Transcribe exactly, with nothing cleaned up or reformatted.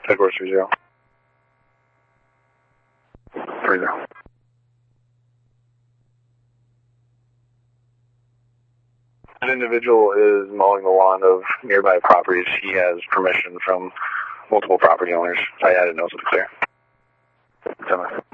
Headquarters three zero. three zero. An individual is mowing the lawn of nearby properties. He has permission from multiple property owners. I added notes to clear.